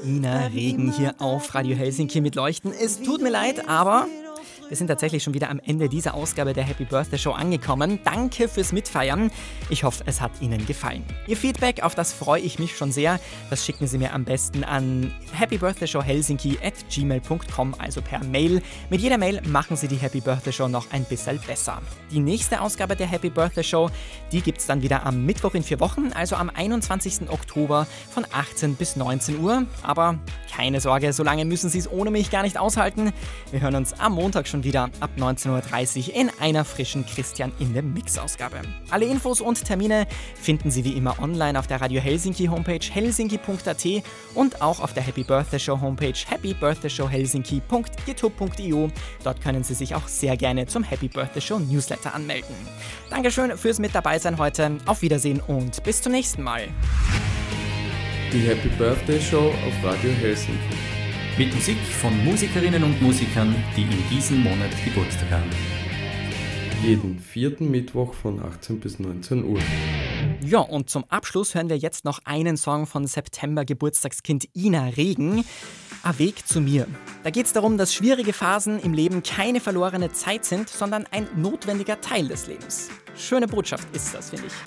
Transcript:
Ina Regen hier auf Radio Helsinki mit Leuchten. Es tut mir leid, aber wir sind tatsächlich schon wieder am Ende dieser Ausgabe der Happy Birthday Show angekommen. Danke fürs Mitfeiern. Ich hoffe, es hat Ihnen gefallen. Ihr Feedback, auf das freue ich mich schon sehr. Das schicken Sie mir am besten an happybirthdayshowhelsinki@gmail.com, also per Mail. Mit jeder Mail machen Sie die Happy Birthday Show noch ein bisschen besser. Die nächste Ausgabe der Happy Birthday Show, die gibt es dann wieder am Mittwoch in 4 Wochen, also am 21. Oktober von 18 bis 19 Uhr. Aber keine Sorge, so lange müssen Sie es ohne mich gar nicht aushalten. Wir hören uns am Montag schon wieder ab 19.30 Uhr in einer frischen Christian in der Mix-Ausgabe. Alle Infos und Termine finden Sie wie immer online auf der Radio Helsinki Homepage helsinki.at und auch auf der Happy Birthday Show Homepage happybirthdayshowhelsinki.github.io. Dort können Sie sich auch sehr gerne zum Happy Birthday Show Newsletter anmelden. Dankeschön fürs mit dabei sein heute. Auf Wiedersehen und bis zum nächsten Mal. Die Happy Birthday Show auf Radio Helsinki. Mit Musik von Musikerinnen und Musikern, die in diesem Monat Geburtstag haben. Jeden 4. Mittwoch von 18 bis 19 Uhr. Ja, und zum Abschluss hören wir jetzt noch einen Song von September-Geburtstagskind Ina Regen. A Weg zu mir. Da geht es darum, dass schwierige Phasen im Leben keine verlorene Zeit sind, sondern ein notwendiger Teil des Lebens. Schöne Botschaft ist das, finde ich.